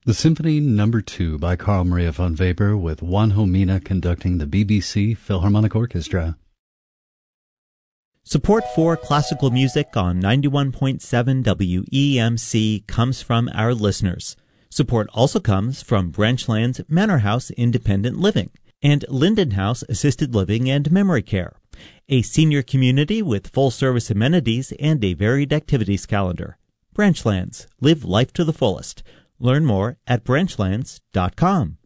The Symphony No. 2 by Carl Maria von Weber with Juan Homina conducting the BBC Philharmonic Orchestra. Support for classical music on 91.7 WEMC comes from our listeners. Support also comes from Branchlands Manor House Independent Living and Linden House Assisted Living and Memory Care, a senior community with full-service amenities and a varied activities calendar. Branchlands. Live life to the fullest. Learn more at branchlands.com.